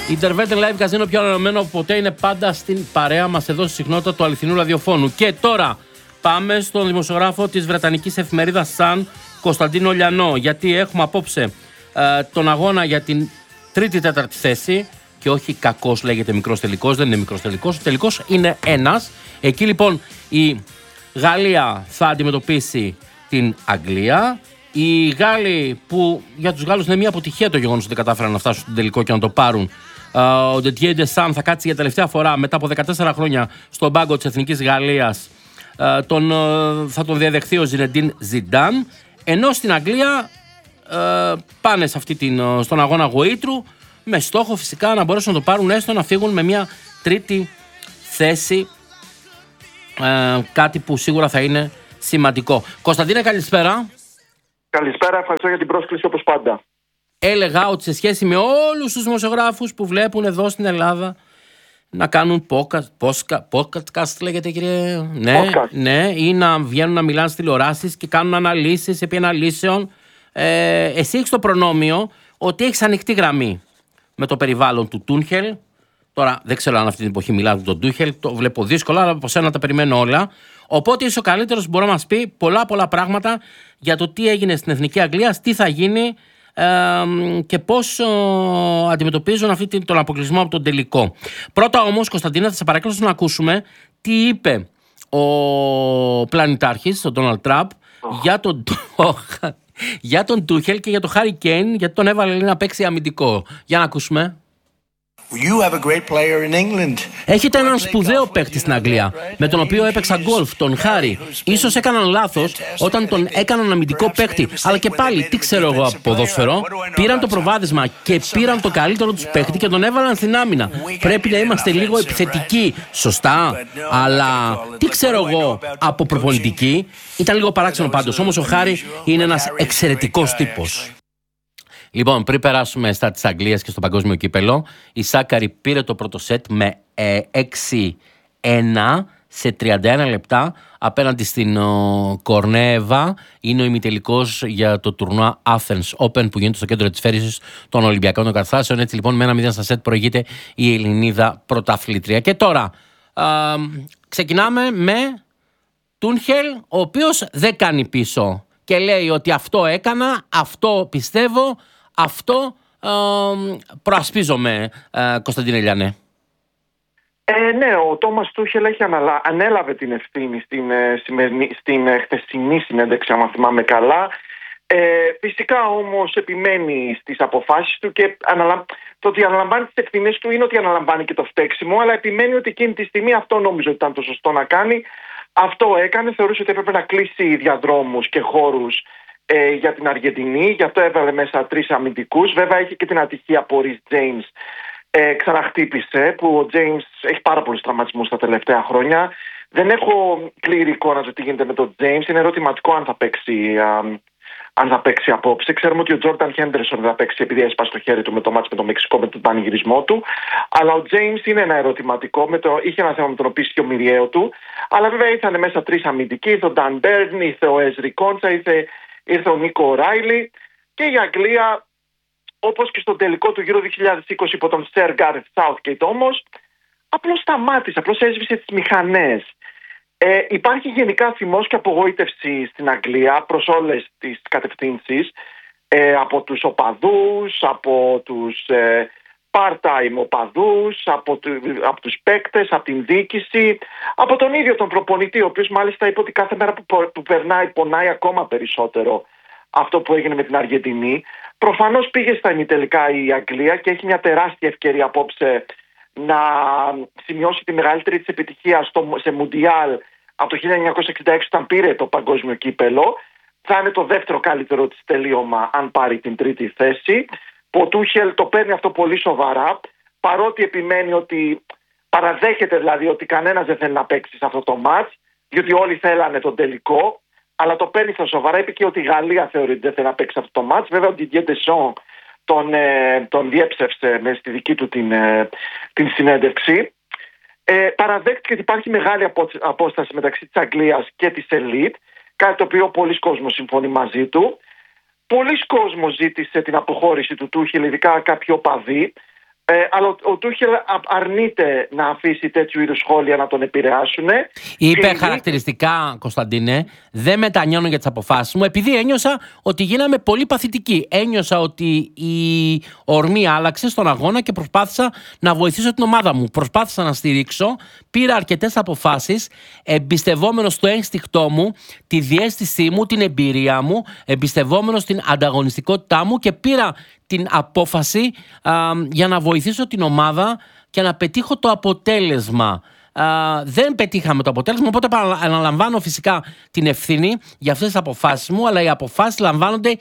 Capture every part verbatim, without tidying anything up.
Ιντερβέτε Live Casino, πιο ανανεωμένο από ποτέ, είναι πάντα στην παρέα μας εδώ στη συχνότητα του αληθινού ραδιοφώνου. Και τώρα πάμε στον δημοσιογράφο της βρετανικής εφημερίδας Sun, Κωνσταντίνο Λιανό, γιατί έχουμε απόψε ε, τον αγώνα για την τρίτη-τέταρτη θέση. Και όχι κακός λέγεται μικρός τελικός, δεν είναι μικρός τελικός. Ο τελικός είναι ένας. Εκεί λοιπόν η Γαλλία θα αντιμετωπίσει την Αγγλία. Οι Γάλλοι, που για τους Γάλλους είναι μια αποτυχία το γεγονός ότι κατάφεραν να φτάσουν στον τελικό και να το πάρουν. Ο Didier Deschamps θα κάτσει για τελευταία φορά μετά από δεκατέσσερα χρόνια στον πάγκο της Εθνικής Γαλλίας. Τον, θα τον διαδεχθεί ο Ζινεντίν Ζιντάν. Ενώ στην Αγγλία πάνε σε αυτή την, στον αγώνα γοήτρου, με στόχο φυσικά να μπορέσουν να το πάρουν, έστω να φύγουν με μια τρίτη θέση. Ε, κάτι που σίγουρα θα είναι σημαντικό. Κωνσταντίνε, καλησπέρα. Καλησπέρα, ευχαριστώ για την πρόσκληση όπως πάντα. Έλεγα ότι σε σχέση με όλους τους δημοσιογράφους που βλέπουν εδώ στην Ελλάδα να κάνουν podcast, λέγεται κύριε, ναι, ναι, ή να βγαίνουν να μιλάνε στις τηλεοράσεις και κάνουν αναλύσεις επί αναλύσεων, ε, εσύ έχεις το προνόμιο ότι έχεις ανοιχτή γραμμή με το περιβάλλον του Τούνχελ. Τώρα δεν ξέρω αν αυτή την εποχή μιλάτε τον Τούχελ, το βλέπω δύσκολα, αλλά από σένα τα περιμένω όλα. Οπότε είσαι ο καλύτερος που μπορεί να μας πει πολλά πολλά πράγματα για το τι έγινε στην Εθνική Αγγλία, τι θα γίνει ε, και πώς ε, αντιμετωπίζουν αυτή τον αποκλεισμό από τον τελικό. Πρώτα όμως, Κωνσταντίνα, θα σε παρακαλώ να ακούσουμε τι είπε ο πλανητάρχης, ο Ντόναλντ Τραμπ, oh. για τον, για τον Τούχελ και για τον Χάρι Κέιν, γιατί τον έβαλε να παίξει αμυντικό. Για να ακούσουμε. You have a great player in England. Έχετε έναν σπουδαίο παίκτη στην Αγγλία, με τον οποίο έπαιξα γκολφ, τον Χάρι. Ίσως έκαναν λάθος όταν τον έκαναν αμυντικό παίκτη. Αλλά και πάλι, τι ξέρω εγώ από ποδόσφαιρο. Πήραν το προβάδισμα και πήραν το καλύτερο τους παίκτη και τον έβαλαν στην άμυνα. Πρέπει να είμαστε λίγο επιθετικοί, σωστά. Αλλά τι ξέρω εγώ από προπονητική. Ήταν λίγο παράξενο πάντως. Όμως ο Χάρι είναι ένας εξαιρετικός τύπος. Λοιπόν, πριν περάσουμε στα της Αγγλίας και στο παγκόσμιο κύπελο, η Σάκαρη πήρε το πρώτο σετ με ε, έξι ένα σε τριάντα ένα λεπτά απέναντι στην ο, Κορνέβα. Είναι ο ημιτελικός για το τουρνουά Athens Open που γίνεται στο κέντρο της φέρησης των Ολυμπιακών των Καταστάσεων. Έτσι λοιπόν με ένα μηδέν στα σετ προηγείται η Ελληνίδα πρωταθλήτρια. Και τώρα α, ξεκινάμε με Τούνχελ, ο οποίος δεν κάνει πίσω και λέει ότι αυτό έκανα, αυτό πιστεύω, αυτό ε, προασπίζομαι, ε, Κωνσταντίνε Λιανέ. Ε, ναι, ο Τόμας Τούχελ έχει αναλα... ανέλαβε την ευθύνη στην, ε, σημερινή, στην ε, χθεσινή συνέντευξη, αν θυμάμαι καλά. Ε, φυσικά όμως επιμένει στις αποφάσεις του και αναλα... το ότι αναλαμβάνει τις ευθύνες του είναι ότι αναλαμβάνει και το φταίξιμο, αλλά επιμένει ότι εκείνη τη στιγμή αυτό νόμιζε ότι ήταν το σωστό να κάνει. Αυτό έκανε, θεωρούσε ότι έπρεπε να κλείσει διαδρόμους και χώρους ε, για την Αργεντινή, γι' αυτό έβαλε μέσα τρεις αμυντικούς. Βέβαια είχε και την ατυχία από ο Ρις Τζέιμς, ε, ξαναχτύπησε, που ο Τζέιμς έχει πάρα πολλούς τραυματισμούς τα τελευταία χρόνια. Δεν έχω πλήρη εικόνα του τι γίνεται με τον Τζέιμς, είναι ερωτηματικό αν θα παίξει, α, αν θα παίξει απόψε. Ξέρουμε ότι ο Τζόρνταν Χέντερσον θα παίξει επειδή έσπασε το χέρι του με το μάτς με το Μεξικό με τον πανηγυρισμό του. Αλλά ο Τζέιμς είναι ένα ερωτηματικό. Με το, είχε ένα θέμα με τον οπίσθιο μυριαίο του. Αλλά βέβαια ήρθαν μέσα τρεις αμυντικοί. Ήρθε ο Νταν Μπέρν, ήρθε ο Έζρι Κόντσα, ήρθε, ήρθε ο Νίκο Ράιλι. Και η Αγγλία, όπως και στο τελικό του Euro δύο χιλιάδες είκοσι υπό τον Σερ Γκάρεθ Σάουθγκέιτ όμως, απλώς σταμάτησε, απλώς έσβησε τις μηχανές. Ε, υπάρχει γενικά θυμός και απογοήτευση στην Αγγλία προς όλες τις κατευθύνσεις, ε, από τους οπαδούς, από τους ε, part-time οπαδούς, από, του, από τους παίκτες, από την διοίκηση, από τον ίδιο τον προπονητή, ο οποίος μάλιστα είπε ότι κάθε μέρα που, που περνάει πονάει ακόμα περισσότερο αυτό που έγινε με την Αργεντινή. Προφανώς πήγε στα ημιτελικά η Αγγλία και έχει μια τεράστια ευκαιρία απόψε να σημειώσει τη μεγαλύτερη της επιτυχία στο, σε Μουντιάλ από το χίλια εννιακόσια εξήντα έξι όταν πήρε το παγκόσμιο κύπελο. Θα είναι το δεύτερο καλύτερο της τελείωμα αν πάρει την τρίτη θέση. Ο Τούχελ το παίρνει αυτό πολύ σοβαρά, παρότι επιμένει ότι παραδέχεται δηλαδή ότι κανένας δεν θέλει να παίξει σε αυτό το μάτς, διότι όλοι θέλανε τον τελικό, αλλά το παίρνει στα σοβαρά. Είπε και ότι η Γαλλία θεωρεί ότι δεν θέλει να παίξει αυτό το μάτς. Βέβαια ο Didier Deschamps τον, ε, τον διέψευσε με στη δική του την, ε, την συνέντευξη. Ε, παραδέχτηκε ότι υπάρχει μεγάλη απόσταση μεταξύ της Αγγλίας και της ελίτ, κάτι το οποίο πολλοί κόσμος συμφωνεί μαζί του. Πολλοί κόσμος ζήτησε την αποχώρηση του Τούχελ, ειδικά κάποιοι οπαδοί. Ε, αλλά ο, ο Τούχελ αρνείται να αφήσει τέτοιου είδους σχόλια να τον επηρεάσουν. Είπε και... χαρακτηριστικά, Κωνσταντίνε, δεν μετανιώνω για τις αποφάσεις μου, επειδή ένιωσα ότι γίναμε πολύ παθητικοί. Ένιωσα ότι η ορμή άλλαξε στον αγώνα και προσπάθησα να βοηθήσω την ομάδα μου. Προσπάθησα να στηρίξω, πήρα αρκετές αποφάσεις, εμπιστευόμενος στο ένστικτό μου, τη διαίσθησή μου, την εμπειρία μου, εμπιστευόμενος στην ανταγωνιστικότητά μου και πήρα την απόφαση α, για να βοηθήσω την ομάδα και να πετύχω το αποτέλεσμα. Α, δεν πετύχαμε το αποτέλεσμα, οπότε αναλαμβάνω φυσικά την ευθύνη για αυτές τις αποφάσεις μου, αλλά οι αποφάσεις λαμβάνονται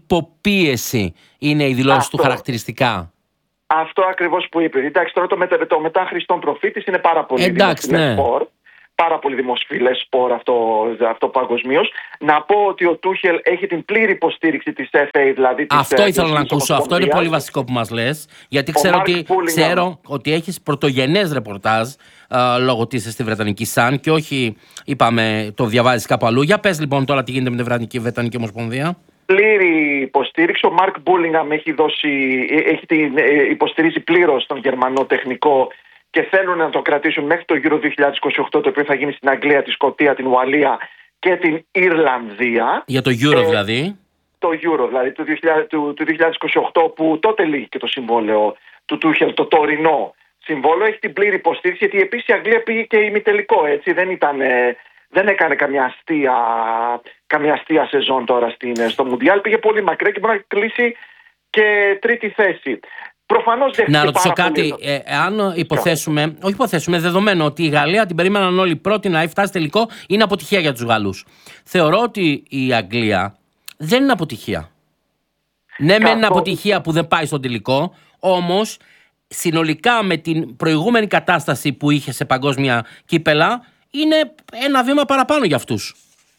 υποπίεση, είναι η δηλώση του χαρακτηριστικά. Αυτό ακριβώς που είπε. Εντάξει, τώρα το, μετα, το μετά Χριστόν προφήτης είναι πάρα πολύ δημοσφιλές σπορ. Πάρα πολύ δημοσφιλές σπορ αυτό, αυτό παγκοσμίως. Να πω ότι ο Τούχελ έχει την πλήρη υποστήριξη της εφ έι, δηλαδή της. Αυτό ήθελα να ακούσω. Αυτό είναι πολύ βασικό που μας λες. Γιατί ξέρω ότι, ξέρω ότι έχεις πρωτογενές ρεπορτάζ α, λόγω ότι είσαι στη Βρετανική Sun και όχι, είπαμε, το διαβάζεις κάπου αλλού. Για πες λοιπόν τώρα τι γίνεται με την Βρετανική, Βρετανική Ομοσπονδία. Πλήρη υποστήριξη. Ο Μαρκ Μπούλιγχαμ έχει, δώσει, έχει την, υποστηρίζει πλήρως τον γερμανό τεχνικό και θέλουν να το κρατήσουν μέχρι το Euro δύο χιλιάδες είκοσι οκτώ, το οποίο θα γίνει στην Αγγλία, τη Σκωτία, την Ουαλία και την Ιρλανδία. Για το Euro ε, δηλαδή. Το Euro δηλαδή του, του, του δύο χιλιάδες είκοσι οκτώ, που τότε λύγει και το συμβόλαιο του Τούχελ, το τωρινό συμβόλαιο, έχει την πλήρη υποστήριξη, γιατί επίσης η Αγγλία πήγε και ημιτελικό, έτσι, δεν ήταν... Δεν έκανε καμιά αστεία, καμιά αστεία σεζόν τώρα στην, στο Μουντιάλ. Πήγε πολύ μακριά και μπορεί να κλείσει και τρίτη θέση. Προφανώς δέχτηκε. Να ρωτήσω κάτι. Ε, αν υποθέσουμε, yeah. όχι υποθέσουμε, δεδομένο ότι η Γαλλία την περίμεναν όλοι πρώτη να φτάσει τελικό, είναι αποτυχία για τους Γαλλούς. Θεωρώ ότι η Αγγλία δεν είναι αποτυχία. Ναι, μεν είναι αποτυχία που δεν πάει στον τελικό, όμως συνολικά με την προηγούμενη κατάσταση που είχε σε παγκόσμια κύπελα, είναι ένα βήμα παραπάνω για αυτούς.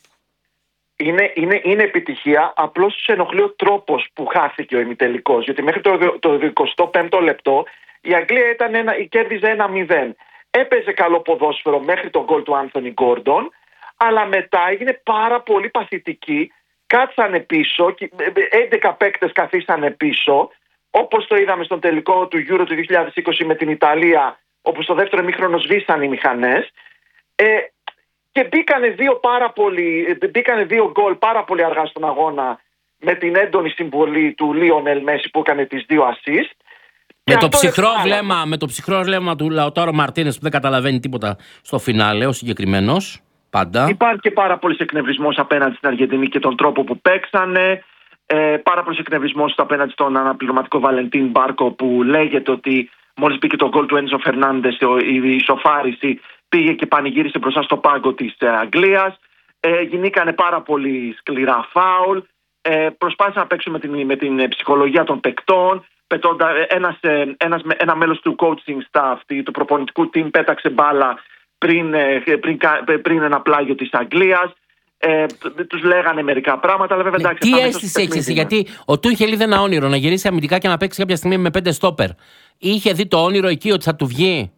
Είναι, είναι, είναι επιτυχία, απλώς τους ενοχλεί ο τρόπος που χάθηκε ο ημιτελικός. Γιατί μέχρι το, το εικοστό πέμπτο λεπτό η Αγγλία ήταν ένα, η κέρδιζε ένα μηδέν. Έπαιζε καλό ποδόσφαιρο μέχρι τον γκολ του Άνθονι Γκόρντον, αλλά μετά έγινε πάρα πολύ παθητική. Κάτσανε πίσω, έντεκα παίκτες καθίσανε πίσω, όπως το είδαμε στον τελικό του Euro του δύο χιλιάδες είκοσι με την Ιταλία, όπου στο δεύτερο ημίχρονο σβήσαν οι μηχανές. Ε, και μπήκανε δύο, πάρα πολύ, μπήκανε δύο γκολ πάρα πολύ αργά στον αγώνα με την έντονη συμβολή του Λίονελ Μέση που έκανε τις δύο ασίστ. Με το, ψυχρό βλέμμα, με το ψυχρό βλέμμα του Λαουτάρο Μαρτίνες που δεν καταλαβαίνει τίποτα στο φινάλε, ο συγκεκριμένος, πάντα. Υπάρχει και πάρα πολύς εκνευρισμός απέναντι στην Αργεντινή και τον τρόπο που παίξανε. Ε, πάρα πολύς εκνευρισμός απέναντι στον αναπληρωματικό Βαλεντίν Μπάρκο, που λέγεται ότι μόλις μπήκε το γκολ του Ένσο Φερνάντες, η ισοφάριση, πήγε και πανηγύρισε μπροστά στο πάγκο της Αγγλίας. Ε, γινήκανε πάρα πολύ σκληρά φάουλ. Ε, προσπάθησαν να παίξουν με την, με την ψυχολογία των παικτών. Πετώντα, ένας, ένας, ένα μέλος του coaching staff, του προπονητικού team, πέταξε μπάλα πριν, πριν, πριν, πριν ένα πλάγιο της Αγγλίας. Ε, τους λέγανε μερικά πράγματα, αλλά βέβαια εντάξει. Τι αίσθηση έχεις εσύ, γιατί ο Τούχελ είδε ένα όνειρο να γυρίσει αμυντικά και να παίξει κάποια στιγμή με πέντε στόπερ. Είχε δει το όνειρο εκεί ότι θα του βγει?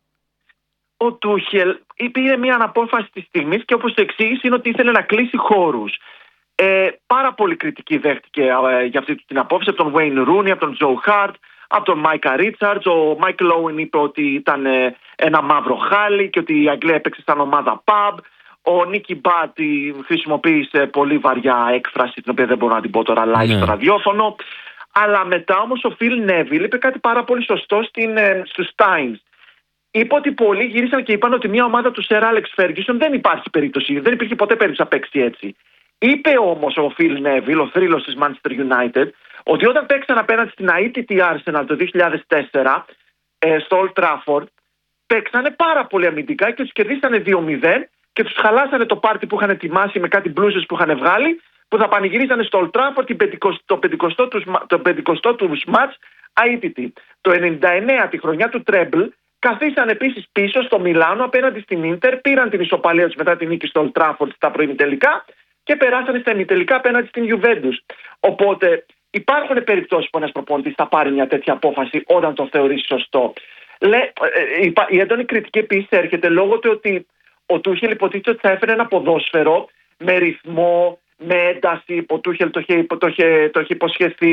Ο Τούχελ πήρε μια αναπόφαση της στιγμής και όπως το εξήγησε είναι ότι ήθελε να κλείσει χώρους. Ε, πάρα πολύ κριτική δέχτηκε ε, για αυτή την απόφαση από τον Wayne Rooney, από τον Τζο Χαρτ, από τον Μάικα Ρίτσαρτς. Ο Μάικλ Όουεν είπε ότι ήταν ε, ένα μαύρο χάλι και ότι η Αγγλία έπαιξε σαν ομάδα pub. Ο Νίκι Μπάτι χρησιμοποίησε πολύ βαριά έκφραση, την οποία δεν μπορώ να την πω τώρα live στο ραδιόφωνο. Αλλά μετά όμως ο Φιλ Νέβιλ είπε κάτι πάρα πολύ σωστό στην, ε, στους Times. Είπε ότι πολλοί γύρισαν και είπαν ότι μια ομάδα του Σερ Άλεξ Φέργκισον δεν υπάρχει περίπτωση, δεν υπήρχε ποτέ περίπτωση να παίξει έτσι. Είπε όμως ο Φιλ Νέβιλ, ο θρύλος της Manchester United, ότι όταν παίξαν απέναντι στην αίτητη Arsenal το δύο χιλιάδες τέσσερα ε, στο Old Trafford, παίξανε πάρα πολύ αμυντικά και τους κερδίσανε δύο μηδέν και τους χαλάσανε το πάρτι που είχαν ετοιμάσει με κάτι μπλούζες που είχαν βγάλει, που θα πανηγυρίζανε στο Old Trafford το πεντηκοστό τους, το πεντηκοστό τους μάτς αίτητη. Το ενενήντα εννέα, τη χρονιά του Treble, καθίσαν επίσης πίσω στο Μιλάνο απέναντι στην Ίντερ, πήραν την ισοπαλία τους μετά την νίκη στο Old Trafford στα προημιτελικά και περάσανε στα ημιτελικά απέναντι στην Juventus. Οπότε υπάρχουν περιπτώσεις που ένας προπονητής θα πάρει μια τέτοια απόφαση όταν το θεωρήσει σωστό. Λέ, η έντονη κριτική επίσης έρχεται λόγω του ότι ο Τούχελ υποτίθεται ότι θα έφερε ένα ποδόσφαιρο με ρυθμό, με ένταση. Ο Τούχελ το είχε, το είχε, το είχε υποσχεθεί.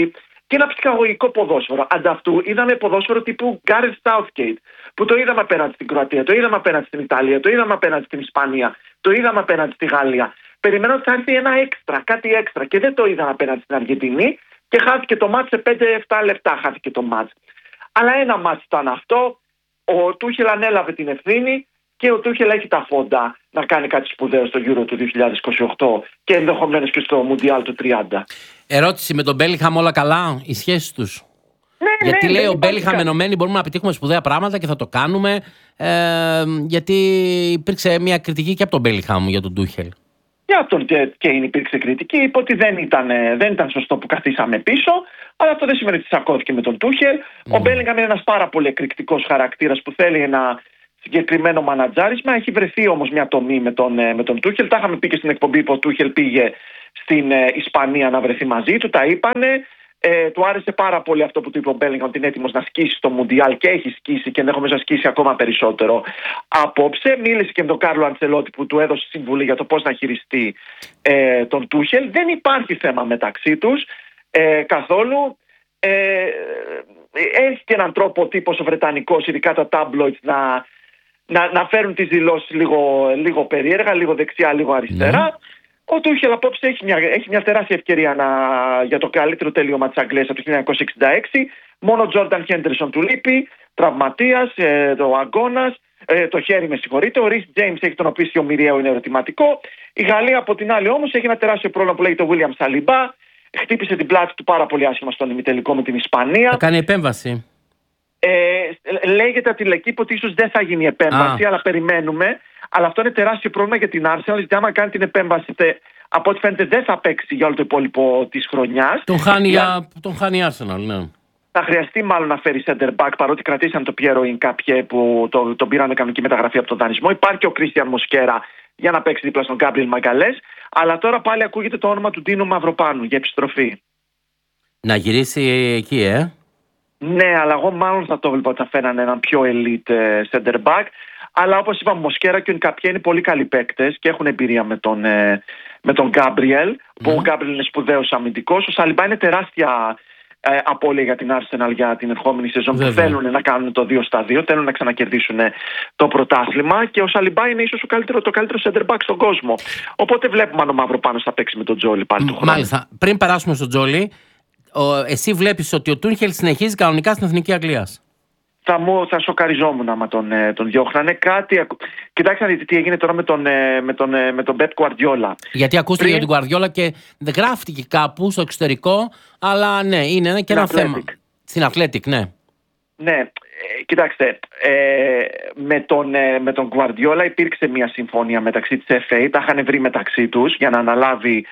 και ένα ψυχαγωγικό ποδόσφαιρο. Ανταυτού είδαμε ποδόσφαιρο τύπου Gareth Southgate, που το είδαμε απέναντι στην Κροατία, το είδαμε απέναντι στην Ιταλία, το είδαμε απέναντι στην Ισπανία, το είδαμε απέναντι στη Γαλλία. Περιμένω ότι θα έρθει ένα έξτρα, κάτι έξτρα, και δεν το είδαμε απέναντι στην Αργεντινή και χάθηκε το μάτς σε πέντε επτά λεπτά. Χάθηκε το μάτς. Αλλά ένα μάτς ήταν αυτό. Ο Τούχελ ανέλαβε την ευθύνη και ο Τούχελ έχει τα φόντα να κάνει κάτι σπουδαίο στο Euro του δύο χιλιάδες είκοσι οκτώ και ενδεχομένως και στο Μουντιάλ του τριάντα. Ερώτηση: με τον Μπέλιγχαμ όλα καλά, οι σχέσεις τους? Ναι, γιατί ναι, λέει ο Μπέλιγχαμ ενωμένοι μπορούμε να πετύχουμε σπουδαία πράγματα και θα το κάνουμε. Ε, γιατί υπήρξε μια κριτική και από τον Μπέλιγχαμ για τον Τούχελ. Για τον Κέιν υπήρξε κριτική. Είπε ότι δεν ήταν, δεν ήταν σωστό που καθίσαμε πίσω. Αλλά αυτό δεν σημαίνει ότι τσακώθηκε με τον Τούχελ. Mm. Ο Μπέλιγχαμ είναι ένας πάρα πολύ εκρηκτικός χαρακτήρας που θέλει ένα συγκεκριμένο μανατζάρισμα. Έχει βρεθεί όμως μια τομή με τον, με τον Τούχελ. Τα είχαμε πει και στην εκπομπή που ο Τούχελ πήγε στην ε, Ισπανία να βρεθεί μαζί του. Τα είπανε. Ε, του άρεσε πάρα πολύ αυτό που του είπε ο Μπέλιγχαμ, ότι είναι έτοιμος να σκίσει το Μουντιάλ και έχει σκίσει και ενδεχομένως να σκίσει ακόμα περισσότερο απόψε. Μίλησε και με τον Κάρλο Αντσελότη που του έδωσε συμβουλή για το πώς να χειριστεί ε, τον Τούχελ. Δεν υπάρχει θέμα μεταξύ τους ε, καθόλου. Ε, έχει και έναν τρόπο ο τύπος ο Βρετανικός, ειδικά τα tabloids, να, να, να φέρουν τις δηλώσεις λίγο, λίγο περίεργα, λίγο δεξιά, λίγο αριστερά. Mm. Ο Τούχελ απόψε έχει μια, έχει μια τεράστια ευκαιρία να, για το καλύτερο τελείωμα της Αγγλίας από το χίλια εννιακόσια εξήντα έξι. Μόνο ο Τζόρνταν Χέντερσον του λείπει, τραυματίας, ε, το αγκώνας, ε, το χέρι με συγχωρείτε. Ο Ρις Τζέιμς έχει τον οποίο ο Μυριαίο είναι ερωτηματικό. Η Γαλλία από την άλλη όμως έχει ένα τεράστιο πρόβλημα που λέγεται ο Βίλιαμ Σαλιμπά. Χτύπησε την πλάτη του πάρα πολύ άσχημα στον ημιτελικό με την Ισπανία. Θα κάνει επέμβαση. Ε, λέγεται από τη Λεκύπ ότι ίσως δεν θα γίνει επέμβαση, ah. αλλά περιμένουμε. Αλλά αυτό είναι τεράστιο πρόβλημα για την Arsenal, γιατί άμα κάνει την επέμβαση, από ό,τι φαίνεται δεν θα παίξει για όλο το υπόλοιπο της χρονιάς. Τον χάνει, για... τον χάνει η Arsenal, ναι. Θα χρειαστεί μάλλον να φέρει center back, παρότι κρατήσαν το Πιέρο Ινκάπιε που τον το πήραν κανονική μεταγραφή από τον δανεισμό. Υπάρχει και ο Κρίστιαν Μοσκέρα για να παίξει δίπλα στον Γκάμπριελ Μαγκαλές. Αλλά τώρα πάλι ακούγεται το όνομα του Ντίνο Μαυροπάνου για επιστροφή. Να γυρίσει εκεί, ε. Ναι, αλλά εγώ μάλλον θα το βλέπω ότι θα φέρανε έναν πιο elite center back. Αλλά όπως είπαμε, ο Μοσκέρα και ο Ινκαπιέ είναι πολύ καλοί παίκτες και έχουν εμπειρία με τον, με τον Γκάμπριελ. Mm. Που ο Γκάμπριελ είναι σπουδαίος αμυντικός. Ο Σαλιμπά είναι τεράστια ε, απώλεια για την Arsenal για την ερχόμενη σεζόν. Που θέλουν να κάνουν το δύο στα δύο, θέλουν να ξανακερδίσουν το πρωτάθλημα. Και ο Σαλιμπά είναι ίσως ο καλύτερο, το καλύτερο center back στον κόσμο. Οπότε βλέπουμε αν ο Μαυροπάνος θα παίξει με τον Τζόλι πάλι του χρόνου. Μάλιστα. Πριν περάσουμε στον Τζόλι, εσύ βλέπεις ότι ο Τούχελ συνεχίζει κανονικά στην Εθνική Αγγλίας? Θα, μου, θα σοκαριζόμουν άμα τον, τον διώχνανε. Κάτι, κοιτάξτε να δείτε τι έγινε τώρα με τον, με τον, με τον Pep Guardiola. Γιατί ακούστηκε Πριν... για τον Guardiola και δεν γράφτηκε κάπου στο εξωτερικό, αλλά ναι, είναι και ένα θέμα. Στην Athletic, ναι. Ναι, ε, κοιτάξτε, ε, με, τον, ε, με τον Guardiola υπήρξε μια συμφωνία μεταξύ της εφ έι, τα είχαν βρει μεταξύ τους για να αναλάβει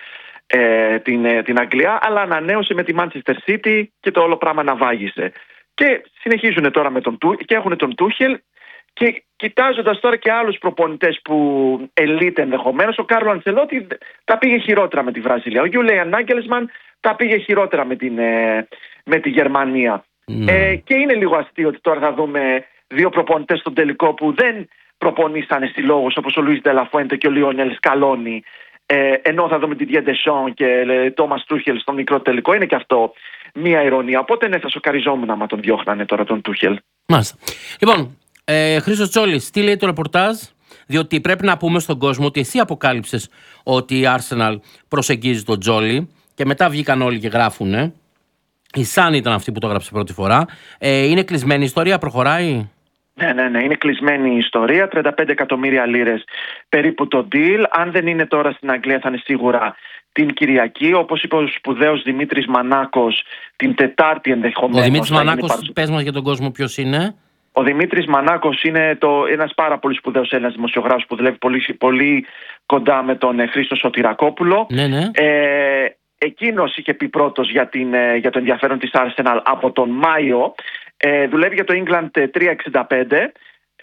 ε, την, ε, την Αγγλία, αλλά ανανέωσε με τη Manchester City και το όλο πράγμα αναβάγισε. Και συνεχίζουν τώρα με τον Τούχελ και έχουν τον Τούχελ και κοιτάζοντας τώρα και άλλους προπονητές που elite ενδεχομένως, ο Κάρλο Αντσελότη τα πήγε χειρότερα με τη Βραζιλία. Ο Γιούλιαν Νάγκελσμαν τα πήγε χειρότερα με, την, με τη Γερμανία. Mm. Ε, και είναι λίγο αστείο ότι τώρα θα δούμε δύο προπονητές στον τελικό που δεν προπονήσανε συλλόγους όπως ο Λουίς Ντελαφουέντε και ο Λιόνελ Σκαλόνι. Ε, ενώ θα δούμε τη Didier Deschamps και Τόμας Τούχελ στο μικρό τελικό. Είναι και αυτό μία ηρωνία. Οπότε ναι, θα σοκαριζόμουν άμα τον διώχνανε τώρα τον Τούχελ. Μάλιστα. Λοιπόν, ε, Χρήστος Τσόλης, τι λέει το ρεπορτάζ? Διότι πρέπει να πούμε στον κόσμο ότι εσύ αποκάλυψες ότι η Arsenal προσεγγίζει τον Τζόλι και μετά βγήκαν όλοι και γράφουνε. Η Sun ήταν αυτή που το έγραψε πρώτη φορά. Ε, είναι κλεισμένη η ιστορία, προχωράει? Ναι, ναι, ναι, είναι κλεισμένη η ιστορία. τριάντα πέντε εκατομμύρια λίρες περίπου το deal. Αν δεν είναι τώρα στην Αγγλία, θα είναι σίγουρα την Κυριακή. Όπως είπε ο σπουδαίος Δημήτρης Μανάκος, την Τετάρτη ενδεχομένως. Ο Δημήτρης Μανάκος, παρουσ... πες μας για τον κόσμο ποιος είναι. Ο Δημήτρης Μανάκος είναι το, ένας πάρα πολύ σπουδαίος Έλληνας δημοσιογράφος που δουλεύει πολύ, πολύ κοντά με τον Χρήστο Σωτηρακόπουλο. Ναι, ναι. Ε, εκείνος είχε πει πρώτος για, την, για το ενδιαφέρον της Arsenal από τον Μάιο. Ε, δουλεύει για το England τριακόσια εξήντα πέντε.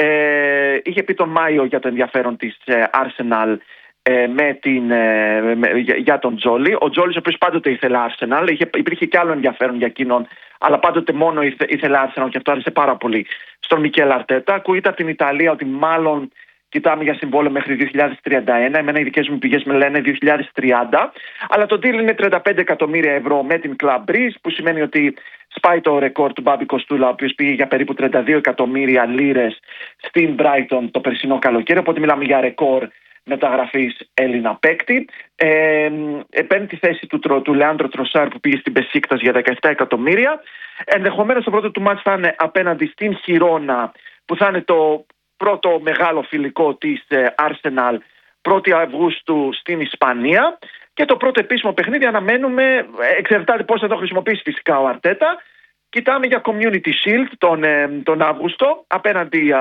Ε, είχε πει τον Μάιο για το ενδιαφέρον της ε, Arsenal ε, με την, ε, με, για, για τον Τζόλι. Ο Τζόλις, ο οποίος πάντοτε ήθελε Arsenal, είχε, υπήρχε και άλλο ενδιαφέρον για εκείνον, αλλά πάντοτε μόνο ήθε, ήθελε Arsenal και αυτό άρεσε πάρα πολύ στον Μικέλ Αρτέτα. Ακούγεται από την Ιταλία ότι μάλλον Κοιτάμε για συμβόλαιο μέχρι δύο χιλιάδες τριάντα ένα. Εμένα οι δικές μου πηγές με λένε δύο χιλιάδες τριάντα. Αλλά το deal είναι τριάντα πέντε εκατομμύρια ευρώ με την Club Breeze, που σημαίνει ότι σπάει το ρεκόρ του Μπάμπη Κοστούλα, ο οποίος πήγε για περίπου τριάντα δύο εκατομμύρια λίρες στην Brighton το περσινό καλοκαίρι. Οπότε μιλάμε για ρεκόρ μεταγραφής Έλληνα παίκτη. Ε, παίρνει τη θέση του, του Λεάντρο Τροσάρ, που πήγε στην Μπεσίκτας για δεκαεπτά εκατομμύρια. Ενδεχομένως το πρώτο του μάτς θα είναι απέναντι στην Χιρόνα, που θα είναι το πρώτο μεγάλο φιλικό της Arsenal πρώτη Αυγούστου στην Ισπανία. Και το πρώτο επίσημο παιχνίδι αναμένουμε, εξαρτάται πώς θα το χρησιμοποιήσει φυσικά ο Αρτέτα. Κοιτάμε για Community Shield τον, τον Αύγουστο απέναντι...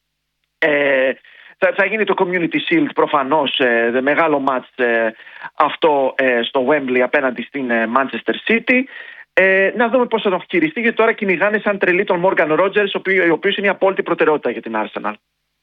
Ε, θα, θα γίνει το Community Shield προφανώς, ε, μεγάλο μάτς ε, αυτό ε, στο Wembley απέναντι στην ε, Manchester City. Ε, να δούμε πώς θα τον χειριστεί, γιατί τώρα κυνηγάνε σαν τρελή τον Morgan Rogers, ο οποίος είναι η απόλυτη προτεραιότητα για την Arsenal.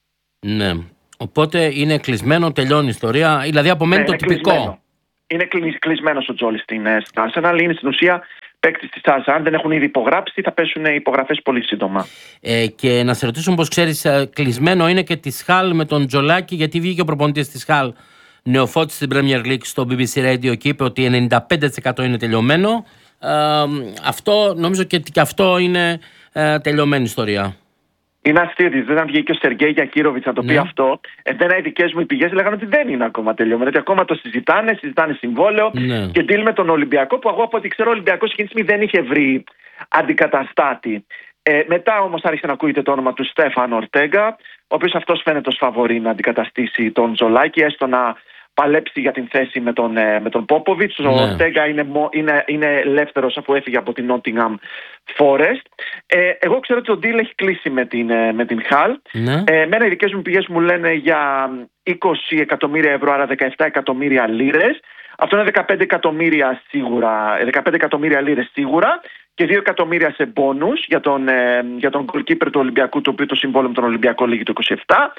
Ναι. Οπότε είναι κλεισμένο, τελειώνει η ιστορία, δηλαδή απομένει ναι, το τυπικό. Κλεισμένο. Είναι κλεισμένος ο Τζόλι στην, στην Arsenal, είναι στην ουσία παίκτης της Arsenal. Αν δεν έχουν ήδη υπογράψει, θα πέσουν οι υπογραφές πολύ σύντομα. Ε, και να σε ρωτήσω πως ξέρεις, κλεισμένο είναι και τη Χαλ με τον Τζολάκη, γιατί βγήκε ο προπονητής της Χαλ νεοφώτης στην Premier League στο μπι μπι σι Radio και είπε ότι ενενήντα πέντε τοις εκατό είναι τελειωμένο. Ε, αυτό νομίζω και, και αυτό είναι ε, τελειωμένη ιστορία. Είναι αστείο, δεν αν βγήκε ο Σεργέη Γιακύροβιτς να το πει ναι. αυτό. Εμένα οι δικές μου οι πηγές λέγανε ότι δεν είναι ακόμα τελειωμένο. Ότι ακόμα το συζητάνε, συζητάνε συμβόλαιο ναι. και deal με τον Ολυμπιακό, που εγώ από ό,τι ξέρω ο Ολυμπιακός εκείνη τη στιγμή δεν είχε βρει αντικαταστάτη. Ε, μετά όμως άρχισε να ακούγεται το όνομα του Στέφαν Ορτέγκα, ο οποίος αυτός φαίνεται ως φαβορί να αντικαταστήσει τον Τζολάκη, έστω να παλέψει για την θέση με τον, με τον Πόποβιτς. Ναι. Ο Ορτέγκα είναι, είναι, είναι ελεύθερος αφού έφυγε από την Nottingham Forest. Ε, εγώ ξέρω ότι ο deal έχει κλείσει με την, με την Hull. Ναι. Ε, εμένα οι δικές μου πηγές μου λένε για είκοσι εκατομμύρια ευρώ, άρα δεκαεπτά εκατομμύρια λίρες. Αυτό είναι δεκαπέντε εκατομμύρια σίγουρα, δεκαπέντε εκατομμύρια λίρες σίγουρα και δύο εκατομμύρια σε μπόνους για τον, ε, για τον goalkeeper του Ολυμπιακού, το οποίο το συμβόλαιο με τον Ολυμπιακό λήγει το είκοσι επτά.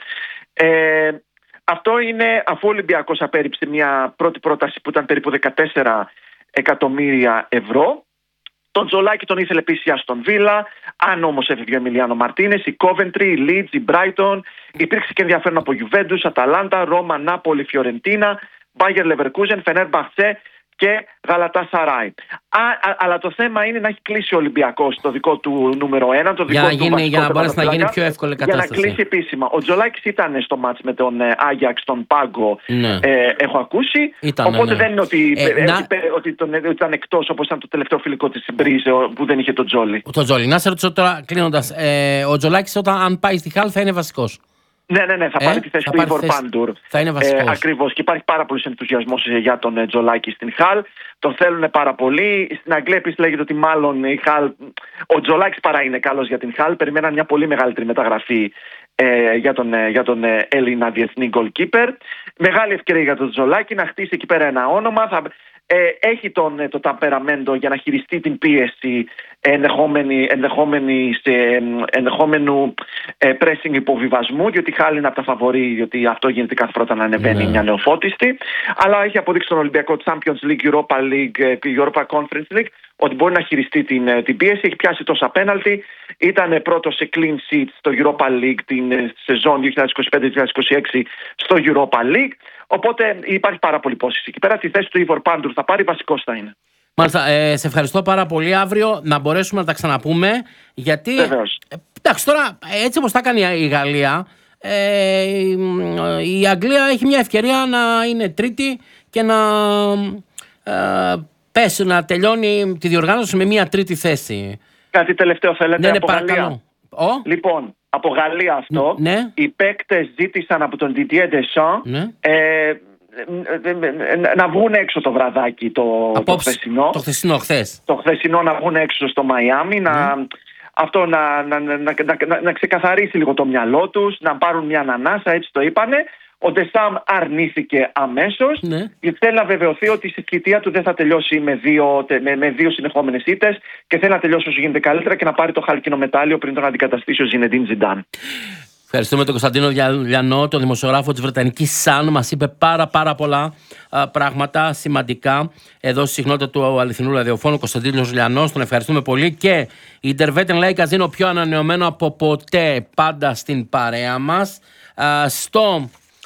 Ε, Αυτό είναι αφού ο Ολυμπιακός απέρριψε μια πρώτη πρόταση που ήταν περίπου δεκατέσσερα εκατομμύρια ευρώ. Τον Τζολάκη τον ήθελε επίσης η Άστον Βίλα. Αν όμως έφευγε ο Εμιλιάνο Μαρτίνες, η Coventry, η Leeds, η Brighton. Υπήρξε και ενδιαφέρον από Juventus, Αταλάντα, Ρώμα, Νάπολη, Φιωρεντίνα, Bayer Leverkusen, Fenerbahce και Γαλατάσαράι. Αλλά το θέμα είναι να έχει κλείσει ο Ολυμπιακός το δικό του νούμερο ένα. Το δικό για, να του γίνει, για να μπορέσει να γίνει πιο εύκολη κατάσταση. Για να κλείσει επίσημα. Ο Τζολάκης ήταν στο μάτς με τον Άγιαξ, τον Πάγκο, ναι. ε, έχω ακούσει. Ήτανε, οπότε ναι. δεν είναι ότι, ε, ε, να... ότι, ότι, τον, ότι ήταν εκτός, όπως ήταν το τελευταίο φιλικό της Μπρίζ που δεν είχε τον Τζόλι. Το Τζόλι. Να σε ρωτήσω τώρα κλείνοντας. Ε, ο Τζολάκης όταν αν πάει στη Χαλ θα είναι βασικός. Ναι, ναι, ναι, θα ε, πάρει τη θέση του Ιβορ Πάντουρ. Θα είναι βασικός. Ε, ακριβώς. Και υπάρχει πάρα πολύ ενθουσιασμός για τον ε, Τζολάκη στην Χαλ. Τον θέλουν πάρα πολύ. Στην Αγγλία επίσης λέγεται ότι μάλλον η Χαλ. Ο Τζολάκης παρά είναι καλός για την Χαλ. Περιμέναν μια πολύ μεγαλύτερη μεταγραφή ε, για τον, ε, για τον ε, Έλληνα διεθνή goalkeeper. Μεγάλη ευκαιρία για τον Τζολάκη να χτίσει εκεί πέρα ένα όνομα. Θα, ε, έχει τον, ε, το ταμπεραμέντο για να χειριστεί την πίεση ενδεχόμενη, ενδεχόμενη σε, ενδεχόμενου ε, pressing υποβιβασμού, διότι η Χάλη είναι από τα φαβορί, διότι αυτό γίνεται κάθε φορά να ανεβαίνει yeah. μια νεοφώτιστη. Αλλά έχει αποδείξει τον Ολυμπιακό Champions League, Europa League, Europa Conference League ότι μπορεί να χειριστεί την, την πίεση. Έχει πιάσει τόσα πέναλτι. Ήταν πρώτο σε clean sheet στο Europa League την σεζόν δύο χιλιάδες είκοσι πέντε δύο χιλιάδες είκοσι έξι στο Europa League. Οπότε υπάρχει πάρα πολύ υπόσχεση. Εκεί πέρα τη θέση του Ιβορ Πάντουρ θα πάρει, βασικός θα είναι. Μάλιστα, ε, σε ευχαριστώ πάρα πολύ. Αύριο να μπορέσουμε να τα ξαναπούμε. Γιατί. Βεβαίως. Ε, εντάξει, τώρα έτσι όπως τα έκανε η Γαλλία, ε, η Αγγλία έχει μια ευκαιρία να είναι τρίτη και να ε, πέσει, να τελειώνει τη διοργάνωση με μια τρίτη θέση. Κάτι τελευταίο θέλετε? Ναι, ναι, από παρακαλώ. Ο? Λοιπόν, από Γαλλία αυτό, ναι. οι παίκτες ζήτησαν από τον Didier Deschamps ναι. ε, να βγουν έξω το βραδάκι το, το χθεσινό. Το χθεσινό, χθες. Το χθεσινό να βγουν έξω στο Μαϊάμι, mm. να, αυτό να, να, να, να, να, να ξεκαθαρίσει λίγο το μυαλό τους, να πάρουν μια ανανάσα, έτσι το είπανε. Ο Ντεσάμ αρνήθηκε αμέσως, ναι. γιατί θέλει να βεβαιωθεί ότι η θητεία του δεν θα τελειώσει με δύο, με, με δύο συνεχόμενες ήττες και θέλει να τελειώσει όσο γίνεται καλύτερα και να πάρει το χάλκινο μετάλλιο πριν τον αντικαταστήσει ο Ζινεντίν Ζιντάν. Ευχαριστούμε τον Κωνσταντίνο Λιανό, τον δημοσιογράφο της Βρετανικής Sun. Μας είπε πάρα πάρα πολλά α, πράγματα σημαντικά εδώ στη συχνότητα του αληθινού ραδιοφώνου. Κωνσταντίνος Λιανός, τον ευχαριστούμε πολύ. Και η Intervetten Lake είναι ο πιο ανανεωμένο από ποτέ, πάντα στην παρέα μας. Στο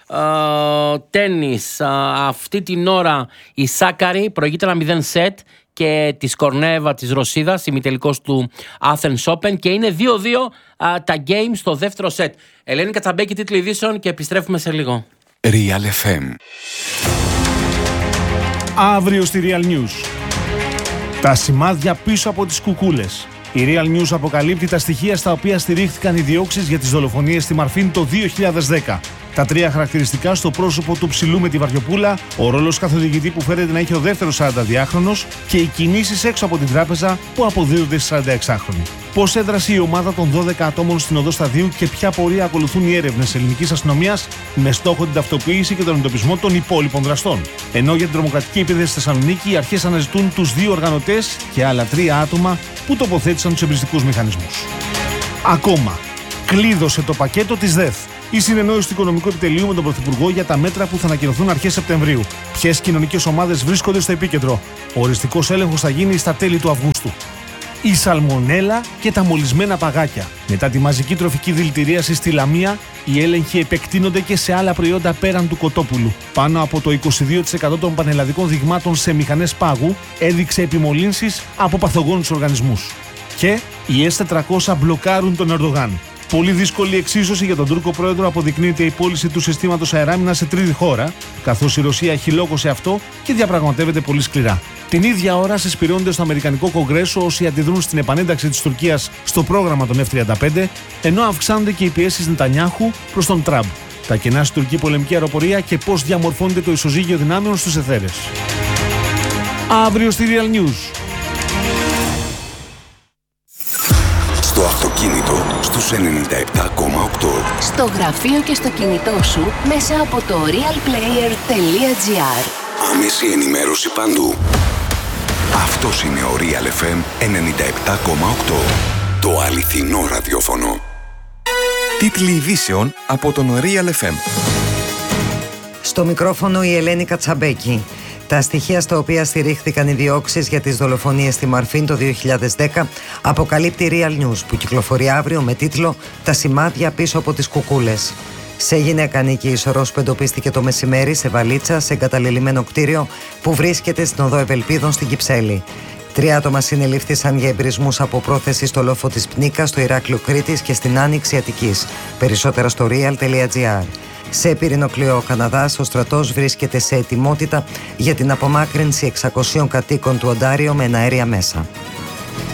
τένις αυτή την ώρα η Σάκαρη προηγείται ένα μηδέν σετ και τη Κορνέβα της Ρωσίδας, ημιτελικός του Athens Open, και είναι δύο δύο τα games στο δεύτερο σετ. Ελένη Κατσαμπέκη, τίτλοι ειδήσεων, και επιστρέφουμε σε λίγο. Real εφ εμ. Αύριο στη Real News. Τα σημάδια πίσω από τις κουκούλες. Η Real News αποκαλύπτει τα στοιχεία στα οποία στηρίχθηκαν οι διώξεις για τις δολοφονίες στη Μαρφίν το δύο χιλιάδες δέκα. Τα τρία χαρακτηριστικά στο πρόσωπο του ψηλού με τη βαριοπούλα, ο ρόλος καθοδηγητή που φέρεται να έχει ο δεύτερος σαρανταδυάχρονος και οι κινήσεις έξω από την τράπεζα που αποδίδονται στη σαρανταεξάχρονη. Πώς έδρασε η ομάδα των δώδεκα ατόμων στην οδό Σταδίου και ποια πορεία ακολουθούν οι έρευνες ελληνικής αστυνομίας με στόχο την ταυτοποίηση και τον εντοπισμό των υπόλοιπων δραστών. Ενώ για την τρομοκρατική επίθεση στη Θεσσαλονίκη, οι αρχές αναζητούν τους δύο οργανωτές και άλλα τρία άτομα που τοποθέτησαν τους εμπριστικούς μηχανισμούς. Ακόμα, κλείδωσε το πακέτο της ΔΕΘ η συνεννόηση του Οικονομικού Επιτελείου με τον Πρωθυπουργό για τα μέτρα που θα ανακοινωθούν αρχές Σεπτεμβρίου. Ποιες κοινωνικές ομάδες βρίσκονται στο επίκεντρο. Ο οριστικός έλεγχος θα γίνει στα τέλη του Αυγούστου. Η σαλμονέλα και τα μολυσμένα παγάκια. Μετά τη μαζική τροφική δηλητηρίαση στη Λαμία, οι έλεγχοι επεκτείνονται και σε άλλα προϊόντα πέραν του κοτόπουλου. Πάνω από το είκοσι δύο τοις εκατό των πανελλαδικών δειγμάτων σε μηχανές πάγου έδειξε επιμολύνσεις από παθογόνους οργανισμούς. Και οι ες τετρακόσια μπλοκάρουν τον Ερντογάν. Πολύ δύσκολη εξίσωση για τον Τούρκο πρόεδρο αποδεικνύεται η πώληση του συστήματος αεράμινας σε τρίτη χώρα, καθώς η Ρωσία έχει λόγο σε αυτό και διαπραγματεύεται πολύ σκληρά. Την ίδια ώρα συσπηρώνονται στο Αμερικανικό Κογκρέσο όσοι αντιδρούν στην επανένταξη της Τουρκίας στο πρόγραμμα των εφ τριάντα πέντε, ενώ αυξάνονται και οι πιέσεις Νετανιάχου προς τον Τραμπ. Τα κενά στην τουρκική πολεμική αεροπορία και πώς διαμορφώνεται το ισοζύγιο δυνάμεων στους αιθέρες. Αύριο στη Real News. Στο αυτοκίνητο στους ενενήντα επτά κόμμα οκτώ. Στο γραφείο και στο κινητό σου μέσα από το realplayer τελεία gr. Άμεση ενημέρωση παντού. Αυτός είναι ο Real εφ εμ ενενήντα επτά κόμμα οκτώ. Το αληθινό ραδιόφωνο. Τίτλοι ειδήσεων από τον Real εφ εμ. Στο μικρόφωνο η Ελένη Κατσαμπέκη. Τα στοιχεία στα οποία στηρίχθηκαν οι διώξεις για τις δολοφονίες στη Μαρφίν το δύο χιλιάδες δέκα αποκαλύπτει η Real News, που κυκλοφορεί αύριο με τίτλο «Τα σημάδια πίσω από τις κουκούλες». Σε γυναίκα ανήκει η σωρός που εντοπίστηκε το μεσημέρι σε βαλίτσα σε εγκαταλελειμμένο κτίριο που βρίσκεται στην οδό Ευελπίδων στην Κυψέλη. Τρία άτομα συνελήφθησαν για εμπρισμούς από πρόθεση στο λόφο της Πνίκας, στο Ηράκλειο Κρήτης και στην Άνοιξη Αττικής. Περισσότερα στο real τελεία gr. Σε Πυρηνοκλειό Καναδάς, ο στρατός βρίσκεται σε ετοιμότητα για την απομάκρυνση εξακοσίων κατοίκων του Οντάριο με εναέρια μέσα.